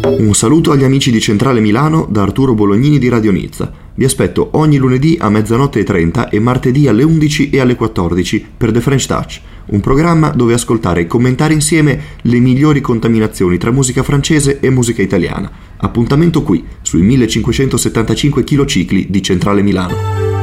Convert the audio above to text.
Un saluto agli amici di Centrale Milano da Arturo Bolognini di Radio Nizza. Vi aspetto ogni lunedì a 00:30 e martedì alle 11 e alle 14 per The French Touch, un programma dove ascoltare e commentare insieme le migliori contaminazioni tra musica francese e musica italiana. Appuntamento qui, sui 1575 km di Centrale Milano.